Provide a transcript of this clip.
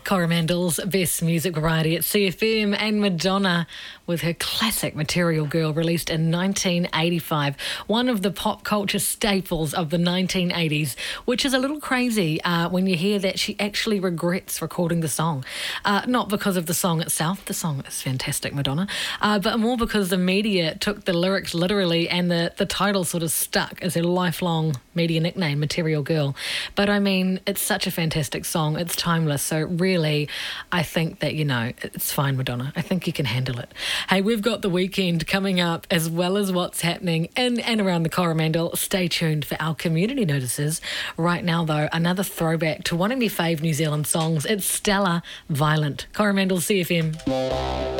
Coromandel's Best Music Variety at CFM, and Madonna with her classic Material Girl, released in 1985, one of the pop culture staples of the 1980s, which is a little crazy when you hear that she actually regrets recording the song. Not because of the song itself, the song is fantastic, Madonna, but more because the media took the lyrics literally, and the title sort of stuck as her lifelong media nickname, Material Girl. But I mean, it's such a fantastic song, it's timeless, so really, I think that, it's fine, Madonna. I think you can handle it. Hey, we've got the weekend coming up, as well as what's happening in and around the Coromandel. Stay tuned for our community notices. Right now, though, another throwback to one of my fave New Zealand songs. It's Stella, Violent. Coromandel CFM.